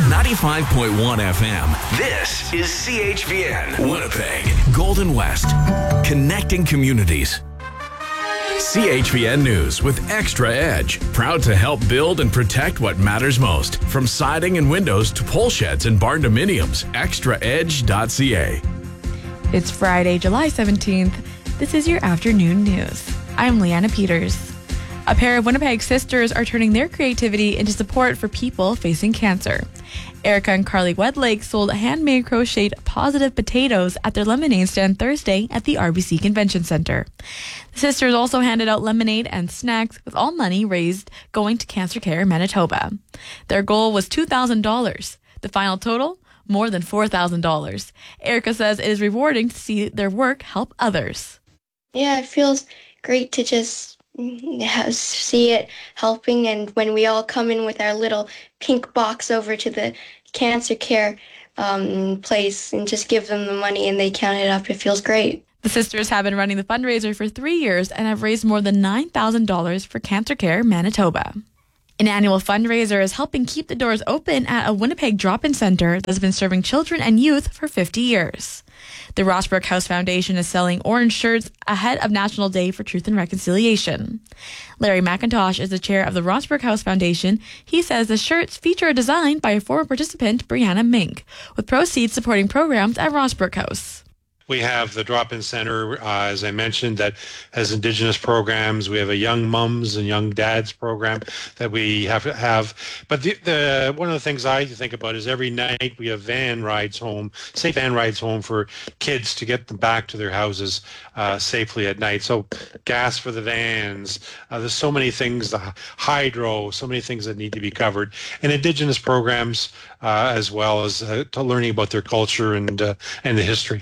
95.1 FM. This is CHVN, Winnipeg, Golden West, connecting communities. CHVN News with Extra Edge. Proud to help build and protect what matters most. From siding and windows to pole sheds and barn dominiums. ExtraEdge.ca. It's Friday, July 17th. This is your afternoon news. I'm Leanna Peters. A pair of Winnipeg sisters are turning their creativity into support for people facing cancer. Erica and Carly Wedlake sold handmade crocheted positive potatoes at their lemonade stand Thursday at the RBC Convention Center. The sisters also handed out lemonade and snacks, with all money raised going to Cancer Care Manitoba. Their goal was $2,000. The final total? More than $4,000. Erica says it is rewarding to see their work help others. Yeah, it feels great to just see it helping, and when we all come in with our little pink box over to the cancer care place and just give them the money and they count it up, it feels great. The sisters have been running the fundraiser for 3 years and have raised more than $9,000 for Cancer Care Manitoba. An annual fundraiser is helping keep the doors open at a Winnipeg drop-in center that's been serving children and youth for 50 years. The Rossbrook House Foundation is selling orange shirts ahead of National Day for Truth and Reconciliation. Larry McIntosh is the chair of the Rossbrook House Foundation. He says the shirts feature a design by a former participant, Brianna Mink, with proceeds supporting programs at Rossbrook House. We have the drop-in center, as I mentioned, that has Indigenous programs. We have a young mums and young dads program that we have to have. But the one of the things I think about is every night we have van rides home, safe van rides home for kids to get them back to their houses safely at night. So gas for the vans. There's so many things, the hydro, so many things that need to be covered. And Indigenous programs as well as to learning about their culture and the history.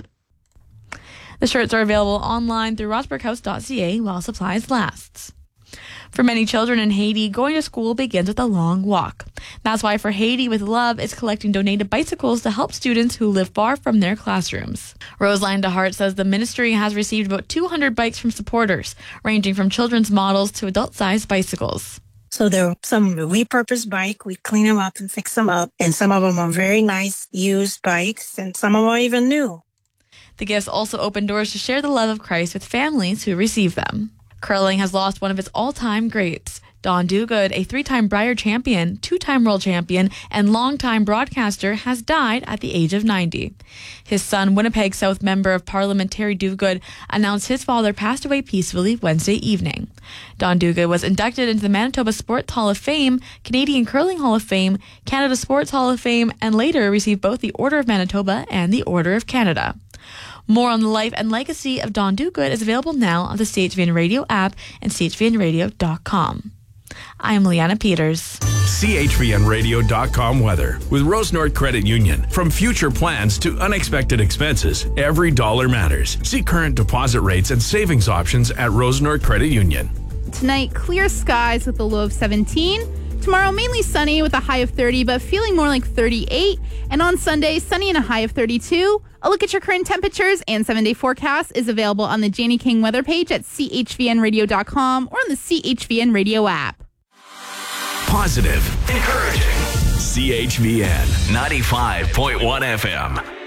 The shirts are available online through rossbrookhouse.ca while supplies lasts. For many children in Haiti, going to school begins with a long walk. That's why For Haiti with Love is collecting donated bicycles to help students who live far from their classrooms. Roseline DeHart says the ministry has received about 200 bikes from supporters, ranging from children's models to adult-sized bicycles. So there are some repurposed bike. We clean them up and fix them up. And some of them are very nice used bikes, and some of them are even new. The gifts also open doors to share the love of Christ with families who receive them. Curling has lost one of its all-time greats. Don Duguid, a 3-time Brier champion, 2-time world champion, and longtime broadcaster, has died at the age of 90. His son, Winnipeg South Member of Parliament Terry Duguid, announced his father passed away peacefully Wednesday evening. Don Duguid was inducted into the Manitoba Sports Hall of Fame, Canadian Curling Hall of Fame, Canada Sports Hall of Fame, and later received both the Order of Manitoba and the Order of Canada. More on the life and legacy of Don Duguid is available now on the CHVN Radio app and chvnradio.com. I'm Leanna Peters. CHVNradio.com weather with Rose North Credit Union. From future plans to unexpected expenses, every dollar matters. See current deposit rates and savings options at Rose North Credit Union. Tonight, clear skies with a low of 17. Tomorrow, mainly sunny with a high of 30, but feeling more like 38. And on Sunday, sunny and a high of 32. A look at your current temperatures and 7-day forecast is available on the Janie King weather page at chvnradio.com or on the CHVN Radio app. Positive, encouraging. CHVN 95.1 FM.